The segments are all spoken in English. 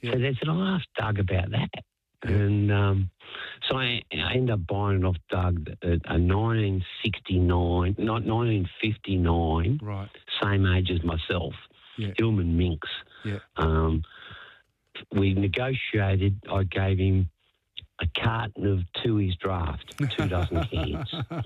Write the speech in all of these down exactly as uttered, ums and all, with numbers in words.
Yeah. So they said, I'll ask Doug about that. Yeah. And um, so I, I ended up buying it off Doug at a nineteen sixty-nine, not nineteen fifty-nine, Right. same age as myself, Yeah. Hillman Minx. Yeah. Um, we negotiated, I gave him a carton of Tooheys Draft, two dozen cans.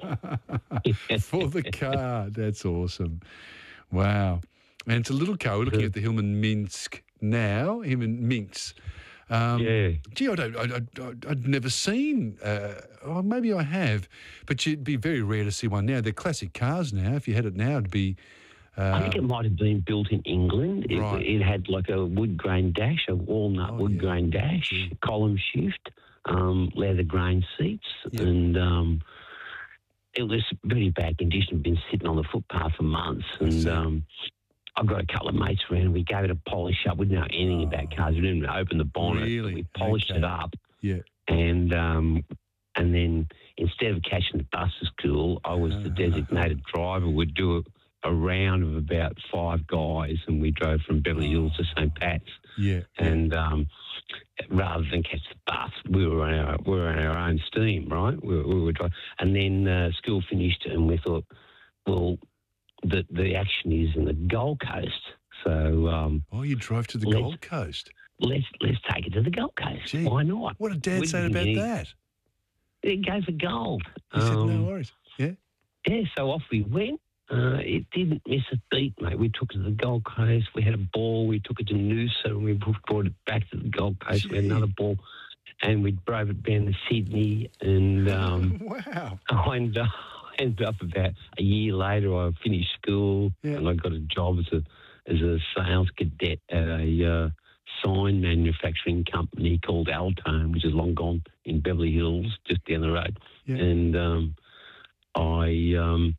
For the car. That's awesome. Wow. And it's a little car. We're looking at the Hillman Minsk now, Hillman Minx. Um, Yeah. Gee, I don't, I, I, I'd never seen, uh, oh, maybe I have, but it'd be very rare to see one now. They're classic cars now. If you had it now, it'd be... Uh, I think it might have been built in England. It, Right. it had like a wood grain dash, a walnut Oh, wood yeah. grain dash, Yeah. column shift, um, leather grain seats, Yeah. and um, it was pretty bad condition. Been sitting on the footpath for months, I see. and um, I've got a couple of mates around. We gave it a polish up. We didn't know anything Oh. about cars. We didn't even open the bonnet. Really? We polished Okay. it up, yeah. and um, and then instead of catching the bus to school, I was the designated driver. Would do a, a round of about five guys, and we drove from Beverly Hills to Saint Pat's. Yeah. And um, rather than catch the bus, we were on our we were on our own steam, right? We, were- we were driving, and then uh, school finished, and we thought, well, the the action is in the Gold Coast, so um, Oh, you drove to the Let's- Gold Coast. let's let's take it to the Gold Coast. Gee, Why not? What did Dad We say didn't about need- that? It go for gold. He said, no Um, worries. Yeah. Yeah, so off we went. Uh, it didn't miss a beat, mate. We took it to the Gold Coast. We had a ball. We took it to Noosa, and we brought it back to the Gold Coast. We had Gee. another ball, and we drove it down to Sydney. And um, Wow. I ended up, ended up about a year later. I finished school, Yeah. and I got a job as a as a sales cadet at a uh, sign manufacturing company called Altone, which is long gone, in Beverly Hills, just down the road. Yeah. And um, I um,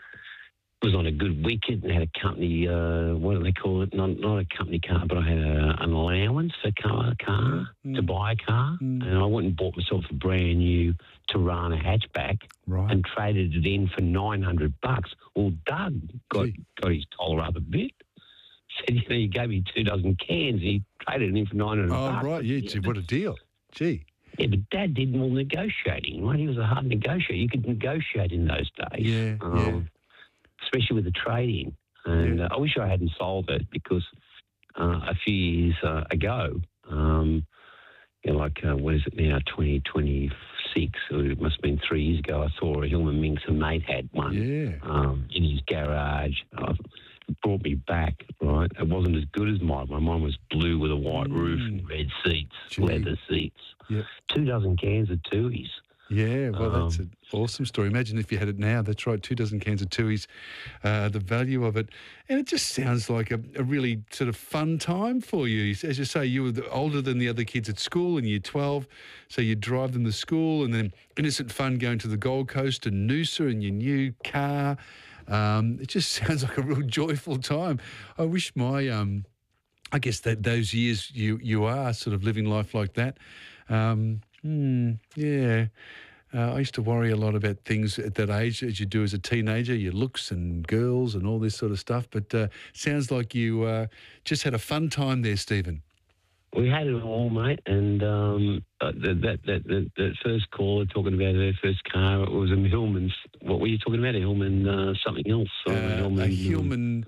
was on a good wicket and had a company, uh, what do they call it? Not, not a company car, but I had a, an allowance for car, car Mm. to buy a car. Mm. And I went and bought myself a brand new Tirana hatchback Right. and traded it in for nine hundred bucks. Well, Doug got, Gee. got his collar up a bit. Said, you know, you gave me two dozen cans and he traded it in for nine hundred Oh, bucks. right. Yeah. Gee, what a deal. Gee. Yeah, but Dad did more negotiating, right? He was a hard negotiator. You could negotiate in those days. Yeah, um, yeah. Especially with the trading. And Yeah. uh, I wish I hadn't sold it because uh, a few years uh, ago, um, you know, like, uh, what is it now, twenty twenty-six, or it must have been three years ago, I saw a Hillman Minx, a mate had one Yeah. um, in his garage. Uh, it brought me back, right? It wasn't as good as mine. My mine was blue with a white roof and Mm. red seats, Gee. leather seats. Yep. Two dozen cans of Tooheys. Yeah, well, that's Um, an awesome story. Imagine if you had it now. That's right, two dozen cans of Tooheys, uh, the value of it. And it just sounds like a, a really sort of fun time for you. As you say, you were the, older than the other kids at school in year twelve, so you drive them to school and then innocent fun going to the Gold Coast and Noosa in your new car. Um, it just sounds like a real joyful time. I wish my... Um, I guess that those years you you are sort of living life like that. Um, hmm, yeah. Uh, I used to worry a lot about things at that age, as you do as a teenager, your looks and girls and all this sort of stuff. But uh, sounds like you uh, just had a fun time there, Stephen. We had it all, mate, and um, uh, that, that, that, that, that first caller talking about their first car, it was a Hillman's. What were you talking about? A Hillman uh, something else? Or Uh, a Hillman, a Hillman.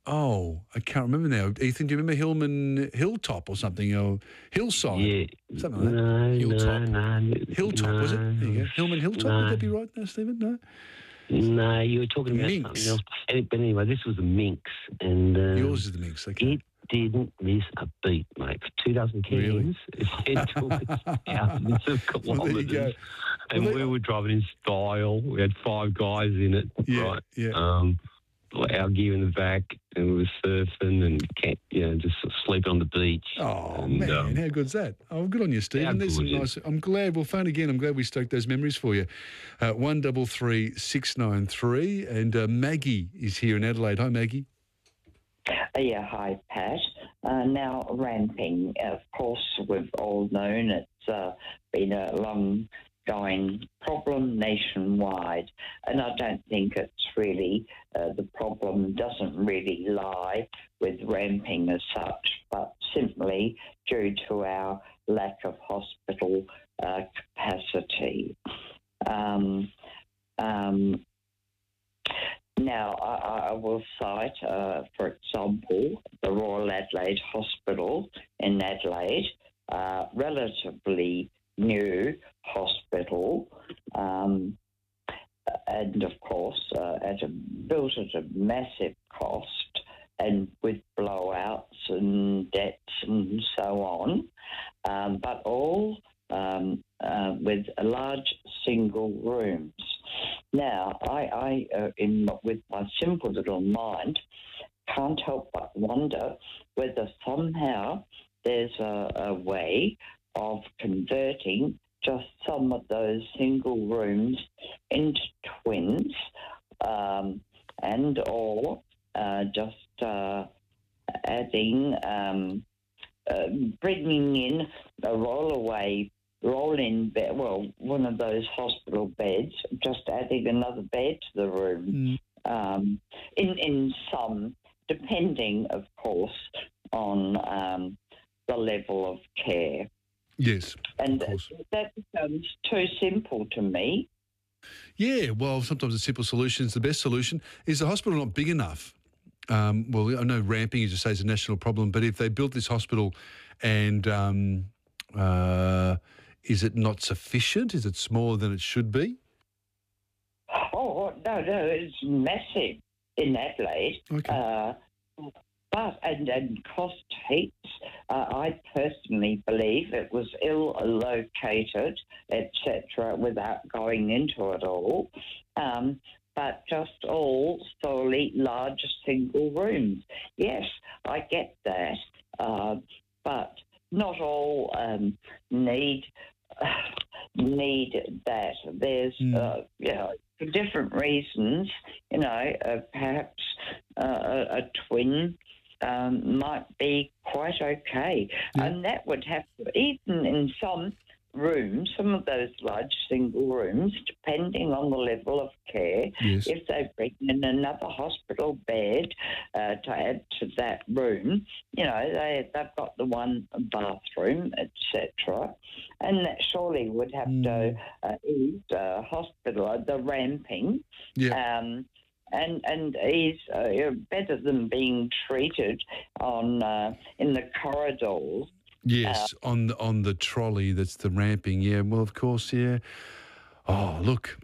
Oh, I can't remember now. Ethan, do you remember Hillman Hilltop or something? Or Hillside? Yeah. Something like that. No, Hilltop. no, no. Hilltop, was it? no. There you go. Hillman Hilltop, No. would that be right now, Stephen? No? No, you were talking about Minx. something else. And- But anyway, this was a Minx, and uh, Yours is the mix, okay. it didn't miss a beat, mate. For two dozen cans, Really? it took us thousands of Well, there you kilometres. go. And Well, we they- were driving in style. We had five guys in it, Yeah, right? yeah. Um, our gear in the back, and we were surfing and camp, you know, just sleeping on the beach. Oh, And, man, um, how good's that? Oh, good on you, Stephen. How There's some good, yeah. nice. I'm glad. Well, phone again. I'm glad we stoked those memories for you. Uh, one double three six nine three, and uh, Maggie is here in Adelaide. Hi, Maggie. Uh, yeah, hi, Pat. Uh, now, ramping. Of course, we've all known it's uh, been a long ongoing problem nationwide, and I don't think it's really, uh, the problem doesn't really lie with ramping as such, but simply due to our lack of hospital uh, capacity. Um, um, now, I, I will cite, uh, for example, the Royal Adelaide Hospital in Adelaide, uh, relatively new hospital, um, and of course, uh, at a, built at a massive cost and with blowouts and debts and so on, um, but all um, uh, with large single rooms. Now, I, I uh, in, with my simple little mind, can't help but wonder whether somehow there's a, a way of converting just some of those single rooms into twins, um, and or uh, just uh, adding, um, uh, bringing in a roll-away, roll-in bed, well, one of those hospital beds, just adding another bed to the room, mm. um, in, in some, depending, of course, on um, the level of care. Yes, and of course. That becomes too simple to me. Yeah, well, sometimes a simple solution is the best solution. Is the hospital not big enough? Um, well, I know ramping, as you say, is a national problem, but if they built this hospital and um, uh, is it not sufficient? Is it smaller than it should be? Oh, no, no, it's massive in Adelaide. Okay. Uh, But, and, and cost heaps, uh, I personally believe it was ill located, et cetera, without going into it all, um, but just all solely large single rooms. Yes, I get that, uh, but not all um, need uh, need that. There's, mm. uh, you know, for different reasons, you know, uh, perhaps uh, a, a twin Um, might be quite okay. Yeah. And that would have to, even in some rooms, some of those large single rooms, depending on the level of care, yes. if they bring in another hospital bed uh, to add to that room, you know, they, they've got the one bathroom, et cetera, and that surely would have mm. to uh, ease uh, hospital, the ramping. Yeah. Um, And and is uh, better than being treated on uh, in the corridors. Yes, uh, on the, on the trolley. That's the ramping. Yeah. Well, of course. Yeah. Oh, look.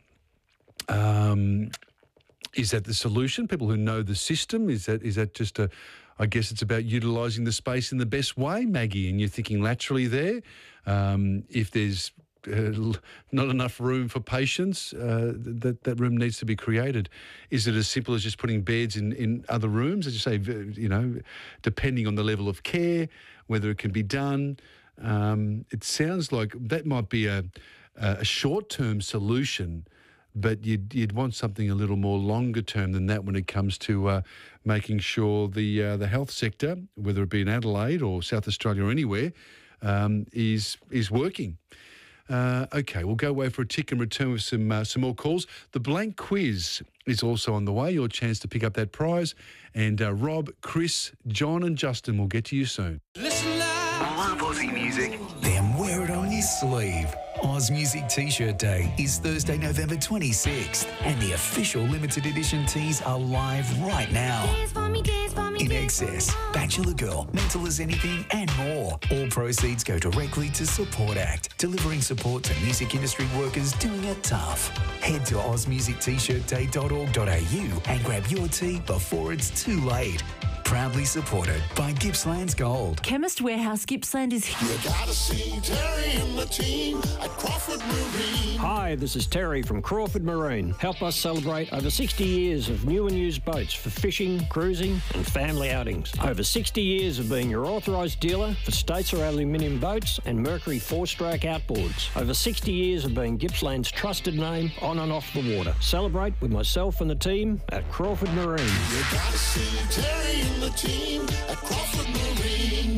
Um, is that the solution? People who know the system. Is that is that just a? I guess it's about utilising the space in the best way, Maggie. And you're thinking laterally there. Um, if there's Uh, not enough room for patients, uh, that that room needs to be created. Is it as simple as just putting beds in, in other rooms? As you say, you know, depending on the level of care, whether it can be done. Um, it sounds like that might be a, a short-term solution, but you'd, you'd want something a little more longer term than that when it comes to uh, making sure the uh, the health sector, whether it be in Adelaide or South Australia or anywhere, um, is is working. Uh, okay, we'll go away for a tick and return with some uh, some more calls. The blank quiz is also on the way, your chance to pick up that prize. And uh, Rob, Chris, John and Justin will get to you soon. Listen loud. Love Aussie music? Then wear it on your sleeve. Oz Music T-shirt Day is Thursday, November twenty-sixth, and the official limited edition tees are live right now. Dance for me, dance for me, In dance Excess, for me. Bachelor Girl, Mental as Anything and more. All proceeds go directly to Support Act, delivering support to music industry workers doing it tough. Head to oz music t shirt day dot org dot a u and grab your tee before it's too late. Proudly supported by Gippsland's Gold. Chemist Warehouse Gippsland is here. You gotta see Terry and the team at Crawford Marine. Hi, this is Terry from Crawford Marine. Help us celebrate over sixty years of new and used boats for fishing, cruising and family outings. Over sixty years of being your authorised dealer for Statesar aluminium boats and Mercury four-stroke outboards. Over sixty years of being Gippsland's trusted name on and off the water. Celebrate with myself and the team at Crawford Marine. You gotta see Terry and the team at Crawford Marine. Look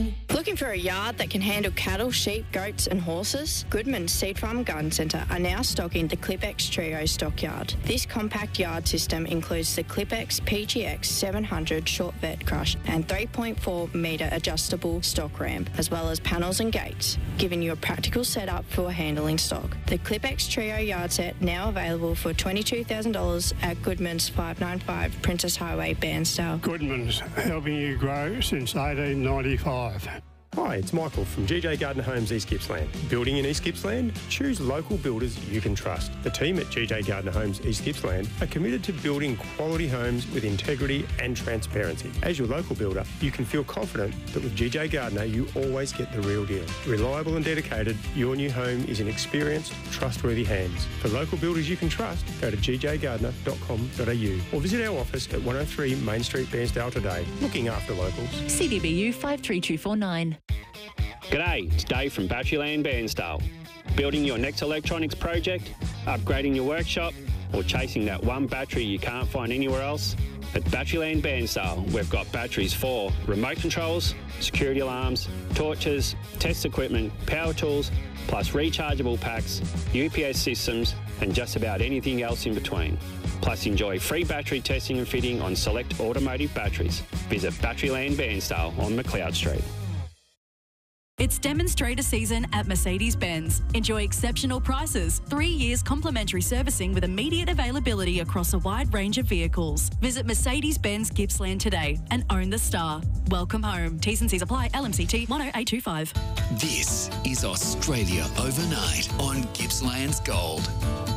Looking for a yard that can handle cattle, sheep, goats and horses? Goodman's Seed Farm and Garden Centre are now stocking the ClipX Trio stockyard. This compact yard system includes the ClipX P G X seven hundred short vet crush and three point four metre adjustable stock ramp, as well as panels and gates, giving you a practical setup for handling stock. The ClipX Trio yard set now available for twenty-two thousand dollars at Goodman's five ninety-five Princess Highway, Bairnsdale. Goodman's, helping you grow since eighteen ninety-five. Hi, it's Michael from G J Gardner Homes East Gippsland. Building in East Gippsland? Choose local builders you can trust. The team at G J Gardner Homes East Gippsland are committed to building quality homes with integrity and transparency. As your local builder, you can feel confident that with G J Gardner you always get the real deal. Reliable and dedicated, your new home is in experienced, trustworthy hands. For local builders you can trust, go to g j gardner dot com dot a u or visit our office at one oh three Main Street, Bairnsdale today. Looking after locals. C D B U five three two four nine. G'day, it's Dave from Batteryland Bairnsdale. Building your next electronics project, upgrading your workshop, or chasing that one battery you can't find anywhere else? At Batteryland Bairnsdale, we've got batteries for remote controls, security alarms, torches, test equipment, power tools, plus rechargeable packs, U P S systems, and just about anything else in between. Plus enjoy free battery testing and fitting on select automotive batteries. Visit Batteryland Bairnsdale on McLeod Street. It's demonstrator season at Mercedes-Benz. Enjoy exceptional prices, three years complimentary servicing with immediate availability across a wide range of vehicles. Visit Mercedes-Benz Gippsland today and own the star. Welcome home. T's and C's apply. L M C T one oh eight two five. This is Australia Overnight on Gippsland's Gold.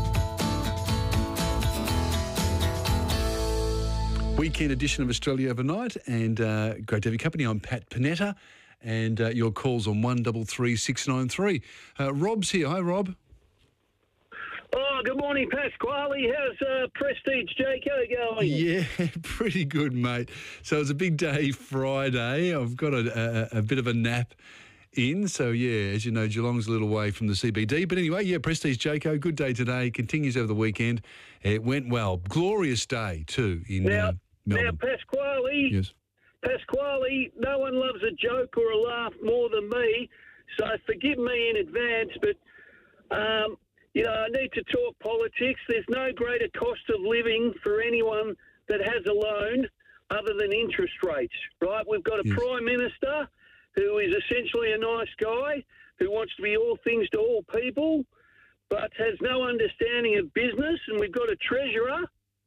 Weekend edition of Australia Overnight, and uh, great to have your company. I'm Pat Panetta. And uh, your calls on one three three six nine three. Uh, Rob's here. Hi, Rob. Oh, good morning, Pasquale. How's uh, Prestige J K going? Yeah, pretty good, mate. So it's a big day Friday. I've got a, a, a bit of a nap in. So, yeah, as you know, Geelong's a little way from the C B D. But anyway, yeah, Prestige J K, good day today. Continues over the weekend. It went well. Glorious day, too, in now, uh, Melbourne. Now, Pasquale. Yes. Pasquale, no one loves a joke or a laugh more than me, so forgive me in advance, but, um, you know, I need to talk politics. There's no greater cost of living for anyone that has a loan other than interest rates, right? We've got a yes. Prime Minister who is essentially a nice guy who wants to be all things to all people, but has no understanding of business, and we've got a Treasurer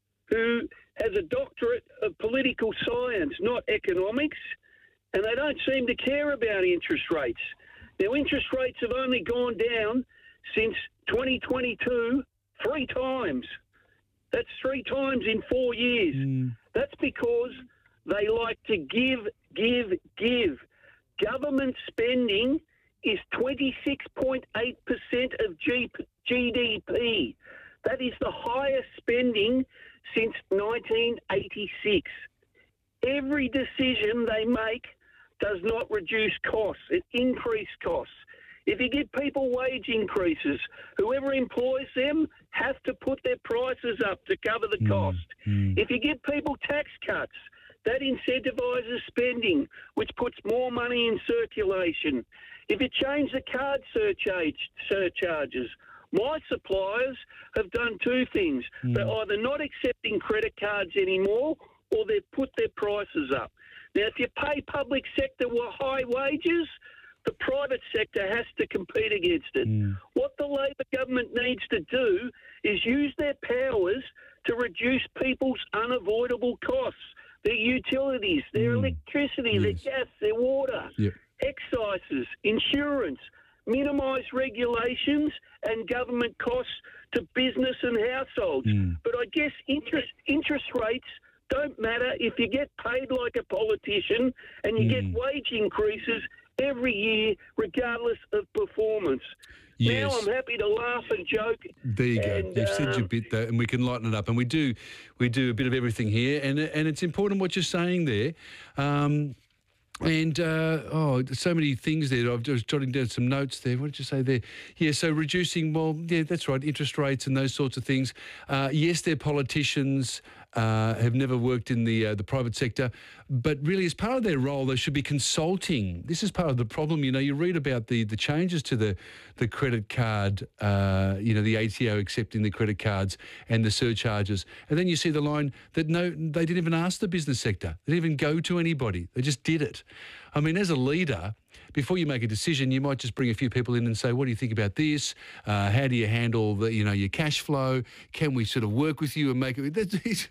who has a doctorate of political science, not economics, and they don't seem to care about interest rates. Now, interest rates have only gone down since twenty twenty-two three times. That's three times in four years. Mm. That's because they like to give, give, give. Government spending is twenty-six point eight percent of G D P. That is the highest spending since nineteen eighty-six. Every decision they make does not reduce costs, it increases costs. If you give people wage increases, whoever employs them has to put their prices up to cover the cost. Mm. If you give people tax cuts, that incentivises spending, which puts more money in circulation. If you change the card surcharge, surcharges, my suppliers have done two things. Mm. They're either not accepting credit cards anymore or they've put their prices up. Now, if you pay public sector high wages, the private sector has to compete against it. Mm. What the Labor government needs to do is use their powers to reduce people's unavoidable costs, their utilities, their mm. electricity, yes. their gas, their water, yep. excises, insurance, minimise regulations and government costs to business and households. Mm. But I guess interest interest rates don't matter if you get paid like a politician and you mm. get wage increases every year, regardless of performance. Yes. Now I'm happy to laugh and joke. There you go. And, You've um, said your bit there, and we can lighten it up. And we do, we do a bit of everything here, and and it's important what you're saying there. Um, And, uh, oh, so many things there. I've just jotting down some notes there. What did you say there? Yeah, so reducing, well, yeah, that's right, interest rates and those sorts of things. Uh, yes, they're politicians. uh, have never worked in the uh, the private sector, but really as part of their role, they should be consulting. This is part of the problem. You know, you read about the the changes to the the credit card, uh, you know, the A T O accepting the credit cards and the surcharges, and then you see the line that no, they didn't even ask the business sector. They didn't even go to anybody. They just did it. I mean, as a leader, before you make a decision, you might just bring a few people in and say, what do you think about this? Uh, how do you handle the, you know, your cash flow? Can we sort of work with you and make it? That's,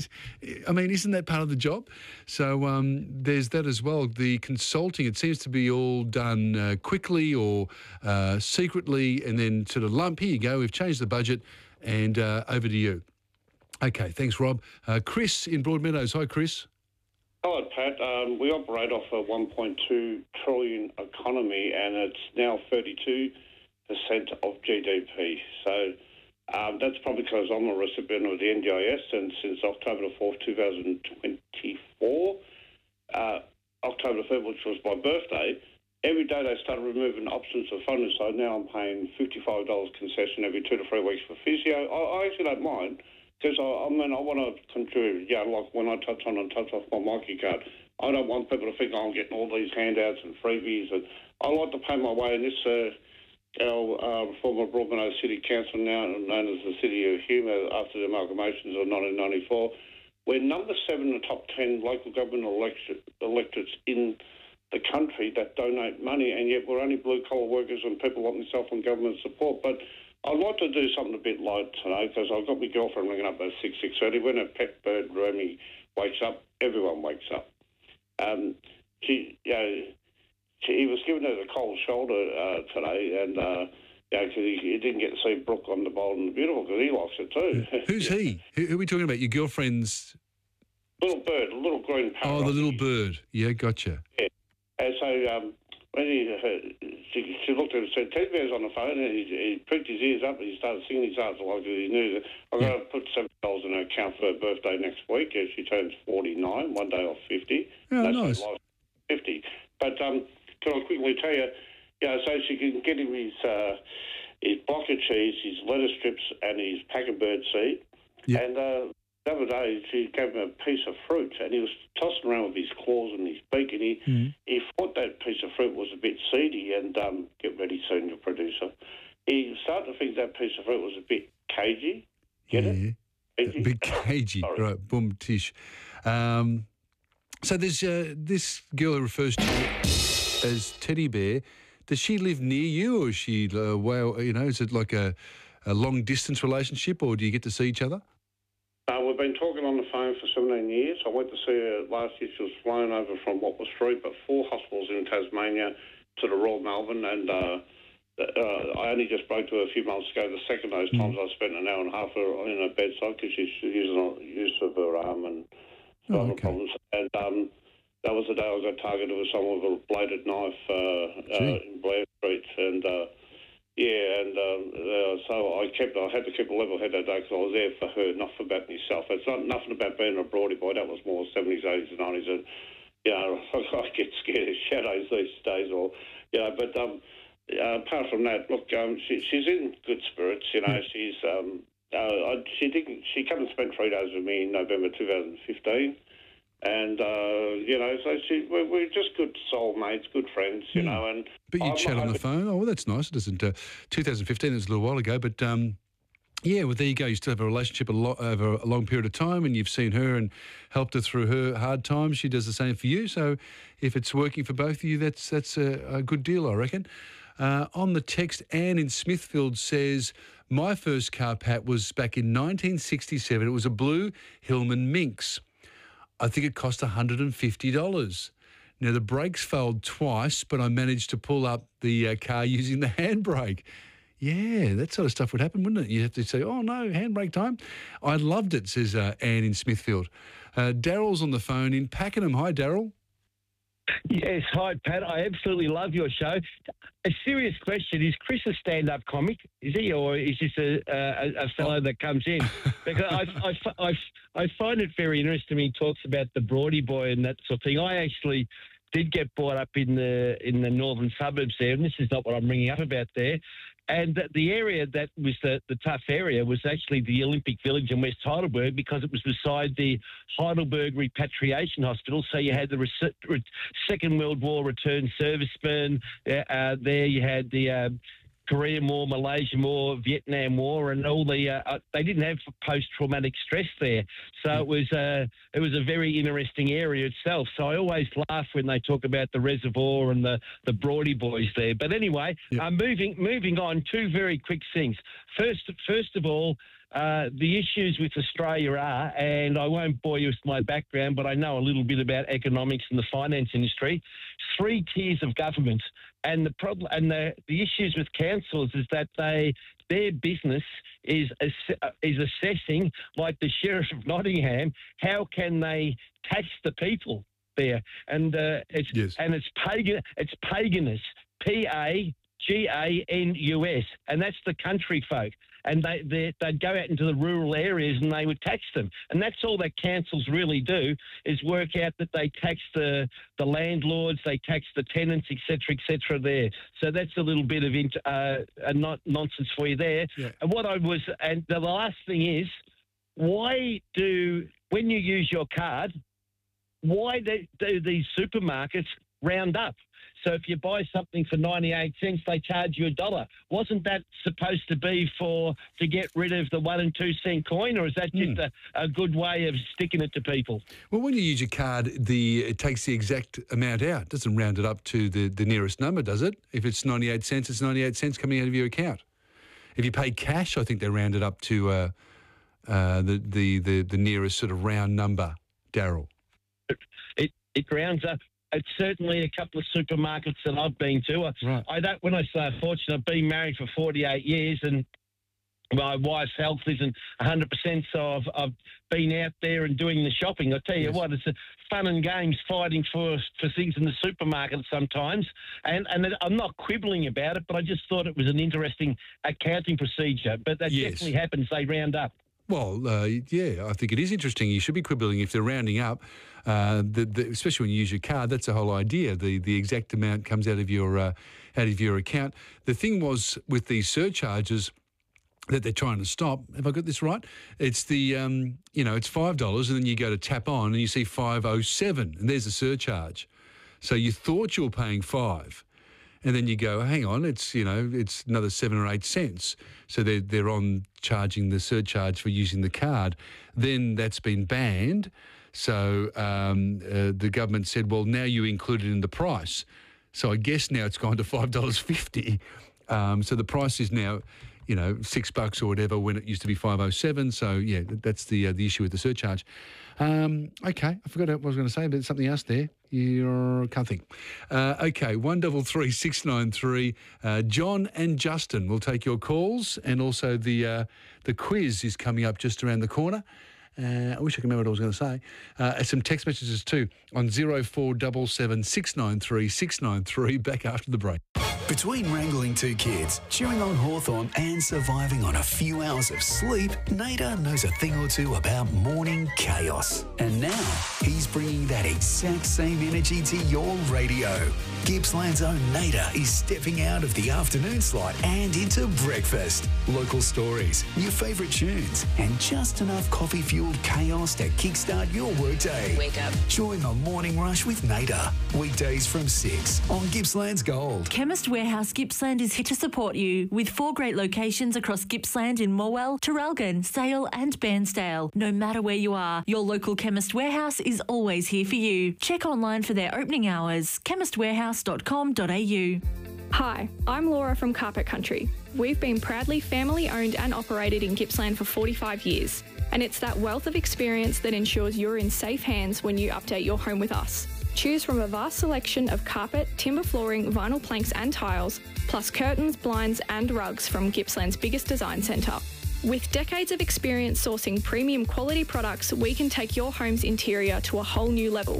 I mean, isn't that part of the job? So um, there's that as well. The consulting, it seems to be all done uh, quickly or uh, secretly and then sort of lump, here you go, we've changed the budget and uh, over to you. Okay, thanks, Rob. Uh, Chris in Broadmeadows. Hi, Chris. Hello, Pat. Um, we operate off a one point two trillion economy, and it's now thirty-two percent of G D P. So um, that's probably because I'm a recipient of the N D I S, and since October the fourth, two thousand twenty-four, uh, October the third, which was my birthday, every day they started removing options of funding. So now I'm paying fifty-five dollars concession every two to three weeks for physio. I, I actually don't mind. Because, I, I mean, I want to contribute, yeah, like when I touch on and touch off my Mikey card, I don't want people to think oh, I'm getting all these handouts and freebies. And I like to pay my way. And this, uh, our uh, former Broadmeadows City Council, now known as the City of Humour, after the amalgamations of nineteen ninety-four, we're number seven in the top ten local government elect- electorates in the country that donate money, and yet we're only blue-collar workers and people like myself on government support. But I'd like to do something a bit light today because I've got my girlfriend ringing up at six, six thirty. When her pet bird, Remy, wakes up, everyone wakes up. Um, she, you know, she, he was giving her the cold shoulder uh, today, and, uh, you know, because he, he didn't get to see Brooke on the Bold and the Beautiful because he likes it too. Who's yeah. he? Who, who are we talking about? Your girlfriend's... Little bird, a little green parrot. Oh, the little bird. Yeah, gotcha. Yeah. And so... Um, When he, uh, she, she looked at him and said, Teddy Bear's on the phone, and he, he pricked his ears up and he started singing his heart like he knew that I'm going to put seven dollars in her account for her birthday next week as she turns forty-nine, one day off fifty. Oh, That's nice. fifty. But um, can I quickly tell you, you know, so she can get him his, uh, his block of cheese, his lettuce strips, and his pack of bird seed. Yep. And uh, the other day, she gave him a piece of fruit, and he was tossing around with his claws and his beak, and he, mm-hmm. he thought that piece of fruit was a bit seedy, and um, get ready soon, your producer. He started to think that piece of fruit was a bit cagey. Get yeah. it? Cagey? A bit cagey. Right, boom, tish. Um, so there's uh, this girl who refers to you as Teddy Bear. Does she live near you, or is she, uh, well, you know, is it like a, a long-distance relationship, or do you get to see each other? Uh, we've been talking on the phone for seventeen years. I went to see her last year. She was flown over from what was three but four hospitals in Tasmania to the Royal Melbourne, and uh, uh, I only just spoke to her a few months ago. The second of those times I spent an hour and a half in her bedside because she's using use of her arm and oh, other okay. problems. And um, that was the day I got targeted with someone with a bladed knife uh, uh, in Blair Street, and. Uh, Yeah, and um, uh, so I kept, I had to keep a level head that day because I was there for her, not for about myself. It's not nothing about being a broadie boy. That was more seventies, eighties, and nineties. And you know, I get scared of shadows these days, or you know. But um, uh, apart from that, look, um, she, she's in good spirits. You know, she's um, uh, I, she didn't. She came and spent three days with me in November two thousand fifteen. And, uh, you know, so she, we're, we're just good soulmates, good friends, you mm. know. And But you I'm, chat on the phone. Oh, well, that's nice. It isn't uh, two thousand fifteen, it was a little while ago. But, um, yeah, well, there you go. You still have a relationship a lo- over a long period of time, and you've seen her and helped her through her hard times. She does the same for you. So if it's working for both of you, that's that's a, a good deal, I reckon. Uh, on the text, Anne in Smithfield says, my first car, Pat, was back in nineteen sixty-seven. It was a blue Hillman Minx. I think it cost one hundred fifty dollars. Now, the brakes failed twice, but I managed to pull up the uh, car using the handbrake. Yeah, that sort of stuff would happen, wouldn't it? You have to say, oh, no, handbrake time. I loved it, says uh, Anne in Smithfield. Uh, Daryl's on the phone in Pakenham. Hi, Daryl. Yes, hi, Pat. I absolutely love your show. A serious question, is Chris a stand-up comic? Is he, or is this a, a, a fellow that comes in? Because I, I, I, I find it very interesting when he talks about the Broadie boy and that sort of thing. I actually did get bought up in the in the northern suburbs there, and this is not what I'm ringing up about there. And the, the area that was the, the tough area was actually the Olympic Village in West Heidelberg, because it was beside the Heidelberg Repatriation Hospital. So you had the Re- Re- Second World War returned servicemen. Uh, there you had the uh, Korean War, Malaysian War, Vietnam War, and all the. Uh, they didn't have post-traumatic stress there, so it was uh, it was a very interesting area itself. So I always laugh when they talk about the reservoir and the the Broady boys there. But anyway, yep. uh, moving moving on. Two very quick things. First, first of all. Uh, the issues with Australia are, and I won't bore you with my background, but I know a little bit about economics and the finance industry, three tiers of government. And the problem and the, the issues with councils is that they their business is is assessing, like the Sheriff of Nottingham, how can they tax the people there? And uh, it's yes. and it's pagan it's paganus, P A G A N U S, and that's the country folk. And they, they, they'd go out into the rural areas and they would tax them. And that's all that councils really do, is work out that they tax the, the landlords, they tax the tenants, et cetera, et cetera there. So that's a little bit of int- uh, a not nonsense for you there. Yeah. And what I was, and the last thing is, why do, when you use your card, why do, do these supermarkets round up? So if you buy something for ninety-eight cents, they charge you a dollar. Wasn't that supposed to be for to get rid of the one and two cent coin, or is that just mm. a, a good way of sticking it to people? Well, when you use your card, the it takes the exact amount out. It doesn't round it up to the, the nearest number, does it? If it's ninety-eight cents, it's ninety-eight cents coming out of your account. If you pay cash, I think they round it up to uh, uh, the, the, the, the nearest sort of round number, Daryl. It, it, it rounds up. It's certainly a couple of supermarkets that I've been to. Right. I don't. When I say fortunate, I've been married for forty-eight years, and my wife's health isn't one hundred percent. So I've I've been out there and doing the shopping. I tell you yes. what, it's a fun and games fighting for for things in the supermarket sometimes. And and I'm not quibbling about it, but I just thought it was an interesting accounting procedure. But that yes. definitely happens. They round up. Well, uh, yeah, I think it is interesting. You should be quibbling if they're rounding up, uh, the, the, especially when you use your card. That's the whole idea. The the exact amount comes out of your uh, out of your account. The thing was with these surcharges that they're trying to stop. Have I got this right? It's the um, you know, it's five dollars, and then you go to tap on and you see five oh seven, and there's a surcharge. So you thought you were paying five. And then you go, hang on, it's, you know, it's another seven or eight cents. So they're, they're on charging the surcharge for using the card. Then that's been banned. So um, uh, the government said, well, now you include it in the price. So I guess now it's gone to five dollars fifty. Um, so the price is now, you know, six bucks or whatever when it used to be five oh seven. So, yeah, that's the uh, the issue with the surcharge. Um, okay, I forgot what I was going to say, but something else there. You can't think. Uh, okay, one double three six nine three. Uh, John and Justin will take your calls, and also the uh, the quiz is coming up just around the corner. Uh, I wish I could remember what I was going to say. Uh, some text messages too on zero four seven seven six nine three six nine three. Back after the break. Between wrangling two kids, chewing on Hawthorn and surviving on a few hours of sleep, Nader knows a thing or two about morning chaos. And now he's bringing that exact same energy to your radio. Gippsland's own Nader is stepping out of the afternoon slot and into breakfast. Local stories, your favourite tunes, and just enough coffee-fueled chaos to kickstart your workday. Wake up. Join the Morning Rush with Nader. Weekdays from six on Gippsland's Gold. Chemist Warehouse Gippsland is here to support you with four great locations across Gippsland in Morwell, Traralgon, Sale and Bairnsdale. No matter where you are, your local Chemist Warehouse is always here for you. Check online for their opening hours, chemist warehouse dot com dot a u. Hi, I'm Laura from Carpet Country. We've been proudly family owned and operated in Gippsland for forty-five years, and it's that wealth of experience that ensures you're in safe hands when you update your home with us. Choose from a vast selection of carpet, timber flooring, vinyl planks and tiles, plus curtains, blinds and rugs from Gippsland's biggest design centre. With decades of experience sourcing premium quality products, we can take your home's interior to a whole new level.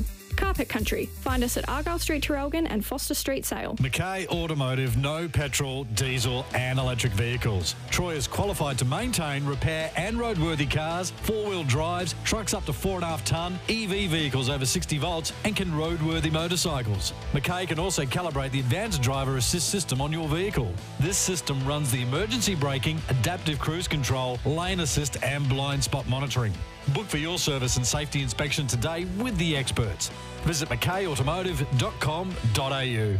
Carpet Country. Find us at Argyle Street, Traralgon and Foster Street, Sale. Mackay Automotive, no petrol, diesel and electric vehicles. Troy is qualified to maintain, repair and roadworthy cars, four-wheel drives, trucks up to four and a half tonne, E V vehicles over sixty volts and can roadworthy motorcycles. Mackay can also calibrate the advanced driver assist system on your vehicle. This system runs the emergency braking, adaptive cruise control, lane assist and blind spot monitoring. Book for your service and safety inspection today with the experts. Visit mackay automotive dot com dot a u.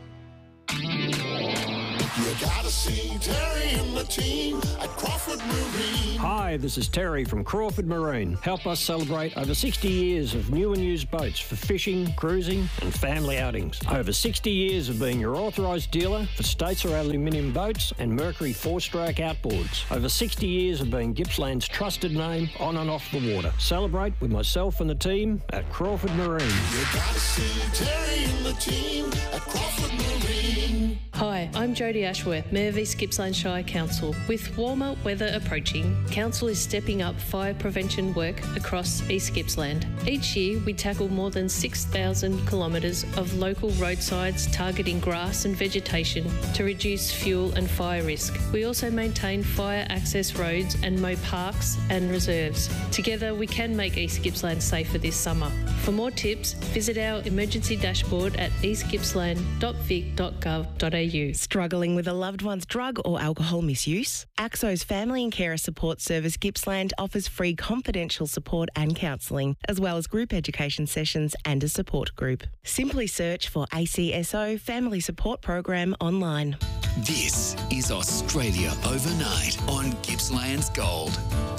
You gotta see Terry and the team at Crawford Marine. Hi, this is Terry from Crawford Marine. Help us celebrate over sixty years of new and used boats for fishing, cruising and family outings. Over sixty years of being your authorised dealer for Statesar aluminium boats and Mercury four-stroke outboards. Over sixty years of being Gippsland's trusted name on and off the water. Celebrate with myself and the team at Crawford Marine. You gotta see Terry and the team at Crawford Marine. Hi, I'm Jodie Ashworth, Mayor of East Gippsland Shire Council. With warmer weather approaching, Council is stepping up fire prevention work across East Gippsland. Each year, we tackle more than six thousand kilometres of local roadsides targeting grass and vegetation to reduce fuel and fire risk. We also maintain fire access roads and mow parks and reserves. Together, we can make East Gippsland safer this summer. For more tips, visit our emergency dashboard at east gippsland dot vic dot gov dot a u. Struggling with a loved one's drug or alcohol misuse? AXO's Family and Carer Support Service Gippsland offers free confidential support and counselling, as well as group education sessions and a support group. Simply search for A C S O Family Support Program online. This is Australia Overnight on Gippsland's Gold.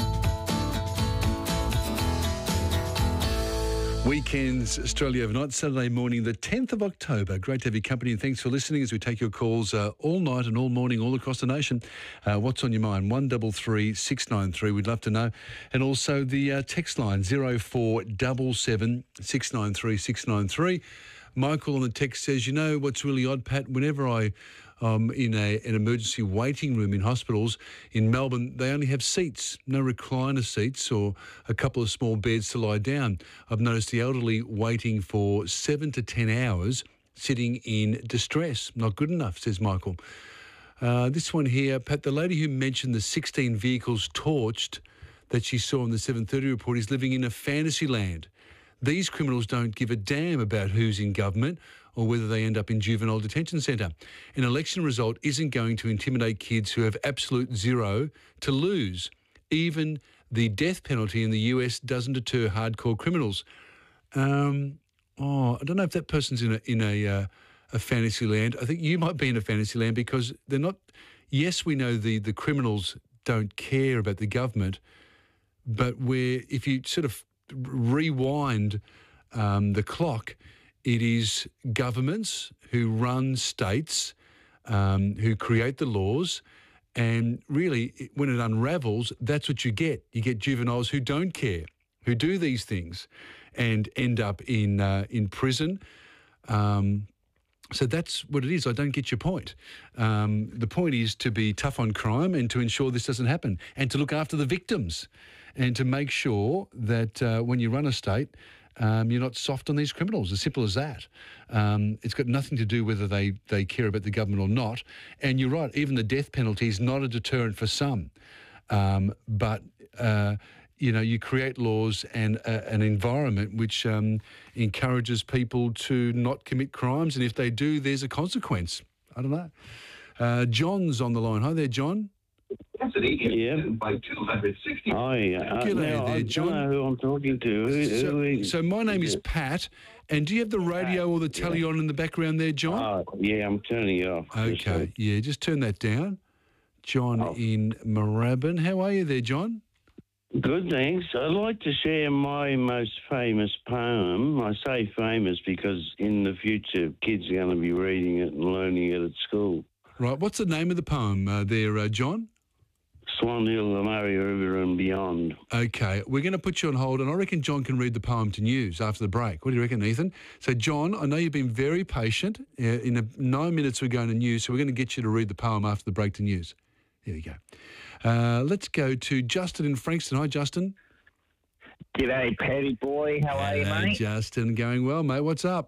Weekends, Australia Overnight, Saturday morning, the tenth of October. Great to have your company and thanks for listening as we take your calls uh, all night and all morning all across the nation. Uh, what's on your mind? one three three, six nine three. We'd love to know. And also the uh, text line, zero four seven seven, six nine three, six nine three. Michael on the text says, you know what's really odd, Pat? Whenever I Um, in a, an emergency waiting room in hospitals in Melbourne, they only have seats, no recliner seats or a couple of small beds to lie down. I've noticed the elderly waiting for seven to ten hours sitting in distress. Not good enough, says Michael. Uh, this one here, Pat, the lady who mentioned the sixteen vehicles torched that she saw in the seven thirty report is living in a fantasy land. These criminals don't give a damn about who's in government or whether they end up in juvenile detention centre. An election result isn't going to intimidate kids who have absolute zero to lose. Even the death penalty in the U S doesn't deter hardcore criminals. Um, oh, I don't know if that person's in a in a, uh, a fantasy land. I think you might be in a fantasy land because they're not. Yes, we know the the criminals don't care about the government, but where if you sort of rewind um, the clock, it is governments who run states, um, who create the laws, and really, when it unravels, that's what you get. You get juveniles who don't care, who do these things, and end up in uh, in prison. Um, so that's what it is. I don't get your point. Um, the point is to be tough on crime and to ensure this doesn't happen, and to look after the victims, and to make sure that uh, when you run a state, Um, you're not soft on these criminals, as simple as that. Um, it's got nothing to do whether they, they care about the government or not. And you're right, even the death penalty is not a deterrent for some. Um, but, uh, you know, you create laws and uh, an environment which um, encourages people to not commit crimes. And if they do, there's a consequence. I don't know. Uh, John's on the line. Hi there, John. Yeah. Hi. Uh, G'day now, there, I John. don't know who I'm talking to. Who, So, who is, so my name is Pat, and do you have the radio or the telly on in the background there, John? Uh, yeah, I'm turning it off. Okay, yeah, just turn that down. John Oh. in Moorabbin. How are you there, John? Good, thanks. I'd like to share my most famous poem. I say famous because in the future kids are going to be reading it and learning it at school. Right, what's the name of the poem uh, there, uh, John? Swan Hill, the Murray River and beyond. Okay, we're going to put you on hold, and I reckon John can read the poem to news after the break. What do you reckon, Ethan? So, John, I know you've been very patient. Uh, in a, nine minutes we're going to news, so we're going to get you to read the poem after the break to news. There we go. Uh, let's go to Justin in Frankston. Hi, Justin. G'day, Paddy boy. How are you, Hey, mate? Justin, going well, mate. What's up?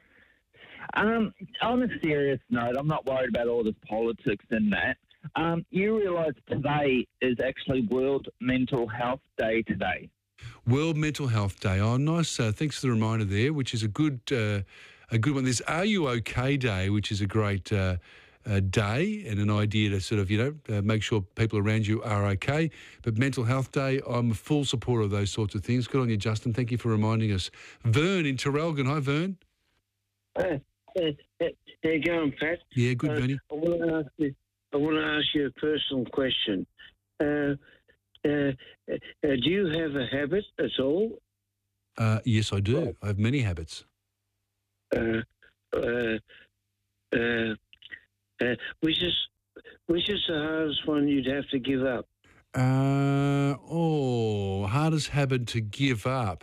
Um, on a serious note, I'm not worried about all the politics and that. Um, you realise today is actually World Mental Health Day today. World Mental Health Day. Oh, nice. Uh, thanks for the reminder there, which is a good, uh, a good one. There's Are You OK Day, which is a great uh, uh, day and an idea to sort of, you know, uh, make sure people around you are okay. But Mental Health Day, I'm a full supporter of those sorts of things. Good on you, Justin. Thank you for reminding us. Vern in Terrelgan. Hi, Vern. Uh, uh, uh, how you going, Pat? Yeah, good, uh, Vernie. I want to ask you. I want to ask you a personal question. Uh, uh, uh, do you have a habit at all? Uh, yes, I do. I have many habits. Uh, uh, uh, uh, which is which is the hardest one you'd have to give up? Uh, oh, hardest habit to give up.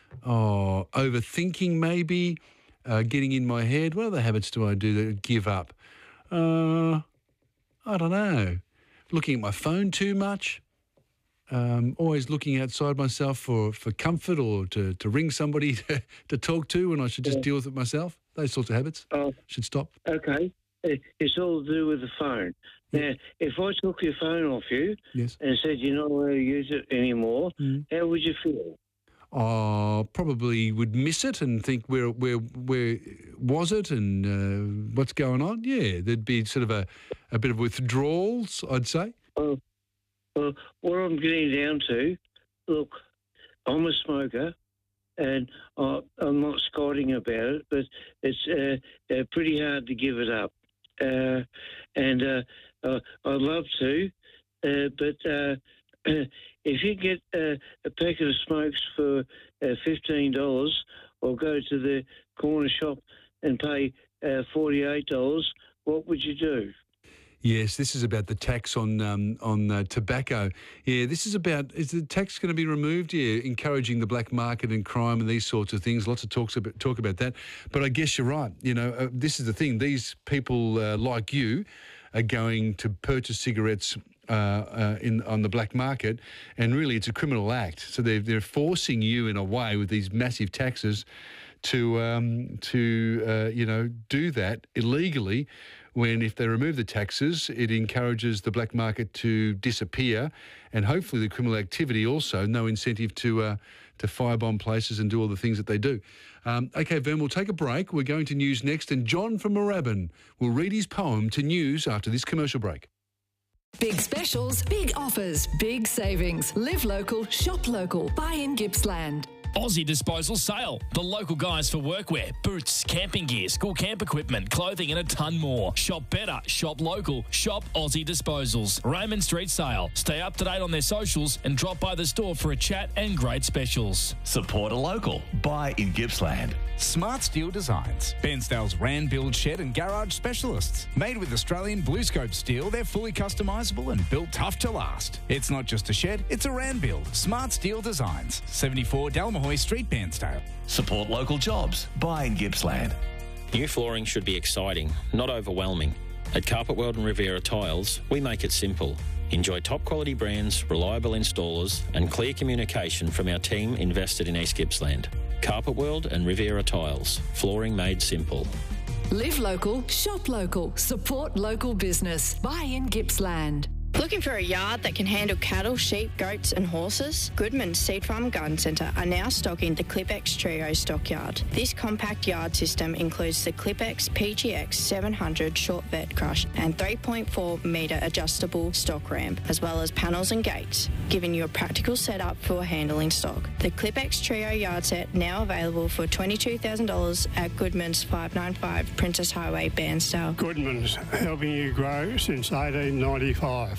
Oh, overthinking maybe, uh, getting in my head. What other habits do I do that give up? Uh, I don't know. Looking at my phone too much. Um, always looking outside myself for, for comfort or to, to ring somebody to, to talk to when I should just Yeah. deal with it myself. Those sorts of habits Oh, should stop. okay. It- It's all to do with the phone. Now, if I took your phone off you Yes. and said you're not allowed to use it anymore, how would you feel? Oh, probably would miss it and think where where where was it and uh, what's going on. Yeah, there'd be sort of a, a bit of withdrawals, I'd say. Oh, well, what I'm getting down to, look, I'm a smoker, and I, I'm not scolding about it, but it's uh, uh, pretty hard to give it up. Uh, and uh, uh, I'd love to, uh, but uh, if you get uh, a packet of smokes for uh, fifteen dollars, or go to the corner shop and pay uh, forty-eight dollars, what would you do? Yes, this is about the tax on um, on uh, tobacco. Yeah, this is about, is the tax going to be removed? Yeah, encouraging the black market and crime and these sorts of things. Lots of talks about, talk about that. But I guess you're right. You know, uh, this is the thing. These people uh, like you are going to purchase cigarettes uh, uh, in on the black market, and really it's a criminal act. So they're, they're forcing you in a way with these massive taxes to, um, to uh, you know, do that illegally, when if they remove the taxes, it encourages the black market to disappear, and hopefully the criminal activity also, no incentive to uh, to firebomb places and do all the things that they do. Um, OK, Vern, we'll take a break. We're going to news next, and John from Moorabbin will read his poem to news after this commercial break. Big specials, big offers, big savings. Live local, shop local. Buy in Gippsland. Aussie Disposal Sale. The local guys for workwear, boots, camping gear, school camp equipment, clothing and a ton more. Shop better, shop local, shop Aussie Disposals. Raymond Street Sale. Stay up to date on their socials and drop by the store for a chat and great specials. Support a local. Buy in Gippsland. Smart Steel Designs. Bairnsdale's Ran Build Shed and Garage Specialists. Made with Australian BlueScope steel, they're fully customisable and built tough to last. It's not just a shed, it's a Ran Build. Smart Steel Designs. seventy-four Dalmahoy Street, Bairnsdale. Support local jobs. Buy in Gippsland. New flooring should be exciting, not overwhelming. At Carpet World and Riviera Tiles, we make it simple. Enjoy top quality brands, reliable installers, and clear communication from our team invested in East Gippsland. Carpet World and Riviera Tiles, flooring made simple. Live local, shop local. Support local business. Buy in Gippsland. Looking for a yard that can handle cattle, sheep, goats and horses? Goodman's Seed Farm Garden Centre are now stocking the ClipX Trio stockyard. This compact yard system includes the ClipX P G X seven hundred short vet crush and three point four metre adjustable stock ramp, as well as panels and gates, giving you a practical setup for handling stock. The ClipX Trio yard set now available for twenty-two thousand dollars at Goodman's five ninety-five Princess Highway, Bairnsdale. Goodman's, helping you grow since eighteen ninety-five.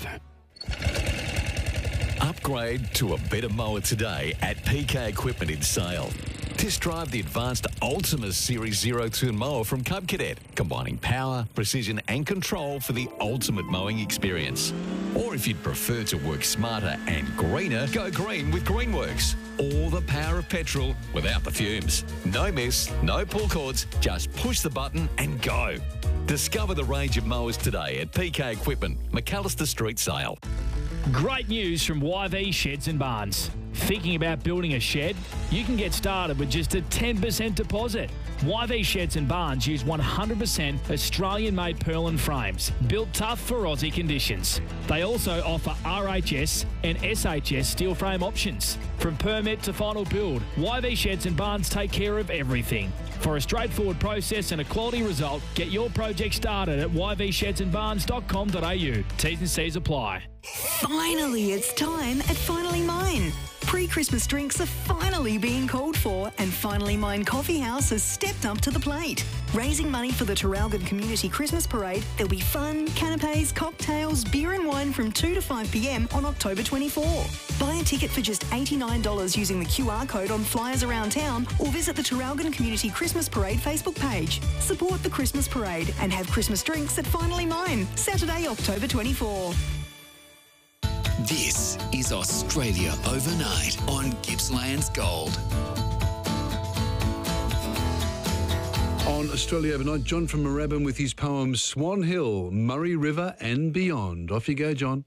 Upgrade to a better mower today at P K Equipment in Sale. Test drive the advanced Ultima Series Zero Turn mower from Cub Cadet, combining power, precision and control for the ultimate mowing experience. Or if you'd prefer to work smarter and greener, go green with Greenworks. All the power of petrol without the fumes. No mess, no pull cords, just push the button and go. Discover the range of mowers today at P K Equipment, McAllister Street Sale. Great news from Y V Sheds and Barns. Thinking about building a shed? You can get started with just a ten percent deposit. Y V Sheds and Barns use one hundred percent Australian-made purlin frames, built tough for Aussie conditions. They also offer R H S and S H S steel frame options. From permit to final build, Y V Sheds and Barns take care of everything. For a straightforward process and a quality result, get your project started at y v sheds and barns dot com dot a u. T's and C's apply. Finally, it's time at Finally Mine. Pre-Christmas drinks are finally being called for, and Finally Mine Coffee House has stepped up to the plate. Raising money for the Traralgon Community Christmas Parade, there'll be fun, canapes, cocktails, beer and wine from two to five p m on October twenty-fourth. Buy a ticket for just eighty-nine dollars using the Q R code on flyers around town, or visit the Traralgon Community Christmas Parade Facebook page. Support the Christmas Parade and have Christmas drinks at Finally Mine, Saturday, October twenty-fourth. This is Australia Overnight on Gippsland's Gold. On Australia Overnight, John from Moorabbin with his poem Swan Hill, Murray River and Beyond. Off you go, John.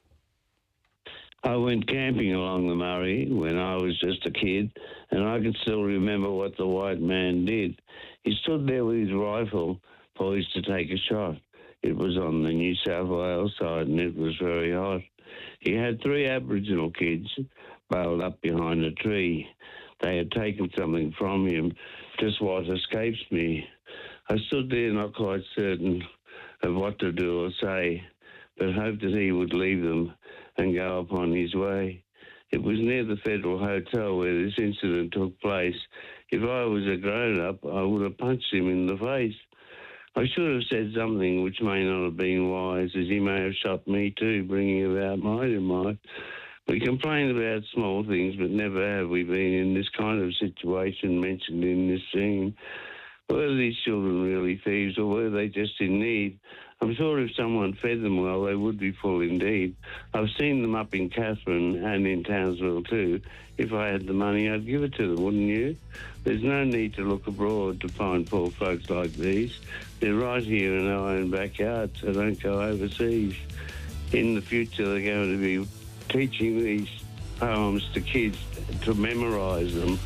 I went camping along the Murray when I was just a kid, and I can still remember what the white man did. He stood there with his rifle poised to take a shot. It was on the New South Wales side, and it was very hot. He had three Aboriginal kids bailed up behind a tree. They had taken something from him, just what escapes me. I stood there not quite certain of what to do or say, but hoped that he would leave them and go upon his way. It was near the Federal Hotel where this incident took place. If I was a grown-up, I would have punched him in the face. I should have said something which may not have been wise, as he may have shot me too, bringing about my demise. We complain about small things, but never have we been in this kind of situation mentioned in this scene. Were these children really thieves, or were they just in need? I'm sure if someone fed them well, they would be full indeed. I've seen them up in Catherine and in Townsville too. If I had the money, I'd give it to them, wouldn't you? There's no need to look abroad to find poor folks like these. They're right here in our own backyard, so don't go overseas. In the future, they're going to be teaching these poems to kids to memorise them.